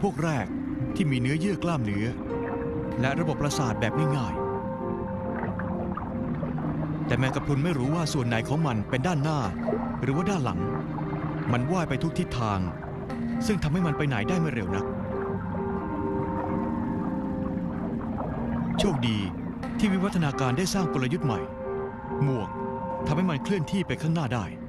พวกแรกที่มีเนื้อเยื่อกล้ามเนื้อและระบบประสาทแบบง่ายๆแต่แมงกะพรุนไม่รู้ว่าส่วนไหนของมันเป็นด้านหน้าหรือว่าด้านหลังมันว่ายไปทุกทิศทางซึ่งทำให้มันไปไหนได้ไม่เร็วนักโชคดีที่วิวัฒนาการได้สร้างกลยุทธ์ใหม่หมวกทำให้มันเคลื่อนที่ไปข้างหน้าได้